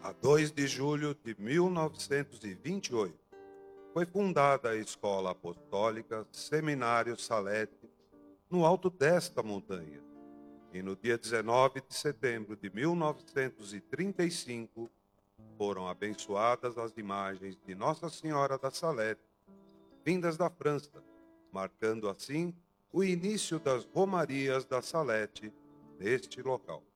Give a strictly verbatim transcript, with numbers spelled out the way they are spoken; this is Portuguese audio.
A dois de julho de mil novecentos e vinte e oito, foi fundada a Escola Apostólica Seminário Salete, no alto desta montanha. E no dia dezenove de setembro de mil novecentos e trinta e cinco, foram abençoadas as imagens de Nossa Senhora da Salete, vindas da França, marcando assim o início das romarias da Salete neste local.